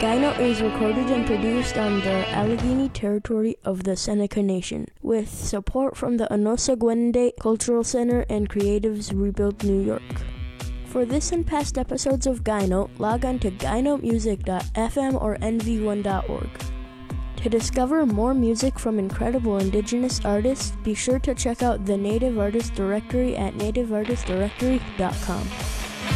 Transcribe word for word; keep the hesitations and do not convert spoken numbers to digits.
Gaino is recorded and produced on the Allegheny territory of the Seneca Nation, with support from the Onosagwende Cultural Center and Creatives Rebuild New York. For this and past episodes of Gaino, log on to gaino music dot f m or n v one dot org. To discover more music from incredible Indigenous artists, be sure to check out the Native Artist Directory at native artist directory dot com.